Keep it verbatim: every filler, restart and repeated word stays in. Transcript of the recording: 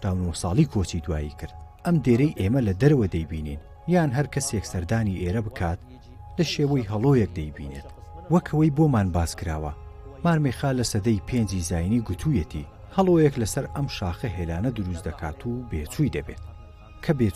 هەشتا و نۆ ساڵی کۆچی دوایی کرد. ئەم دێرەی ئێمە لە دەرەوە دەیبینین یان هەر کەسێک سەردانی ئێرە بکات لە شێوەی هەڵۆیەک دەیبینێت. وەکەوەی بۆمان باس کراوە مارمێخا لە سەدەی پێنجی زاینی گوتوویەتی هەڵۆیەک لەسەر ئەم شاخە هێلانە دروست دەکات و بێچووی دەبێت کە بێ